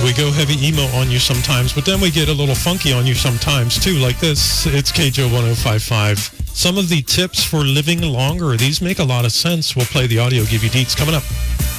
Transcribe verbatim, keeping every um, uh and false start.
We go heavy emo on you sometimes, but then we get a little funky on you sometimes, too, like this. It's K J O one oh five point five. Some of the tips for living longer, these make a lot of sense. We'll play the audio, give you deets coming up.